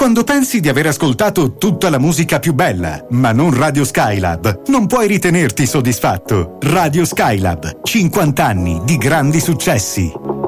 Quando pensi di aver ascoltato tutta la musica più bella, ma non Radio Skylab, non puoi ritenerti soddisfatto. Radio Skylab, 50 anni di grandi successi.